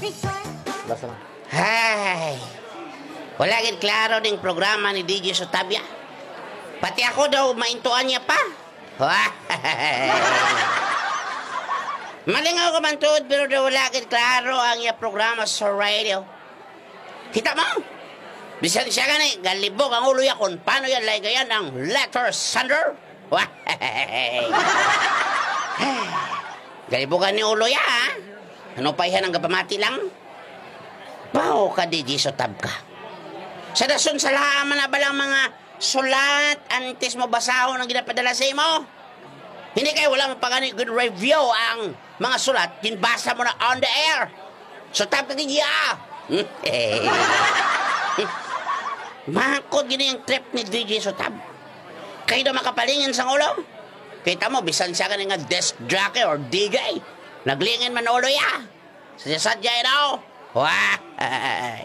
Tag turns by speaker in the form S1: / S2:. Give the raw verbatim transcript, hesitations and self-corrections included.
S1: Basta lang.
S2: Hay, wala gid klaro ning programa ni D J Sotabia. Pati ako daw maintuan niya pa. Malingaw ka man tuod, pero daw wala gid klaro ang iya programa sa radio. Kita mo? Bisan siya gani, galibog ang ulo ya kung paano yan lagayan ang letter sunder. Galibogan ni ulo ya, ha? Ano pa yan ang gapamati lang? Bao ka, D J Sotab ka. Sa dason sa laman na balang mga sulat, antes mo basahon ang ginapadala sa imo. Hindi kayo wala mo pa gani good review ang mga sulat, kinbasa mo na on the air. Sotab ka gidya. Makod gini ang trip ni D J Sotab. Kayo daw makapalingin sa ulo. Kita mo, bisan siya ka nga desk jockey or D J. Naglingin man ulo ya. Sadya-sadya daw. Wah!